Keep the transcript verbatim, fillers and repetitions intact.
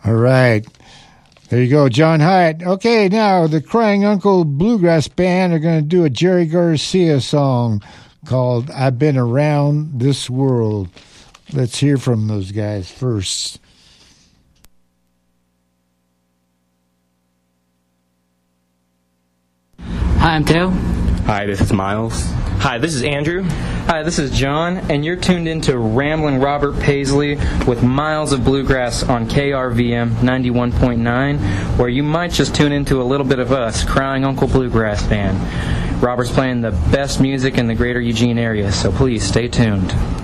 All right. There you go, John Hyatt. Okay, now the Crying Uncle Bluegrass Band are going to do a Jerry Garcia song called I've Been Around This World. Let's hear from those guys first. Hi, I'm Theo. Hi, this is Miles. Hi, this is Andrew. Hi, this is John, and you're tuned into Ramblin' Robert Paisley with Miles of Bluegrass on K R V M ninety-one point nine, where you might just tune into a little bit of us, Crying Uncle Bluegrass Band. Robert's playing the best music in the greater Eugene area, so please stay tuned.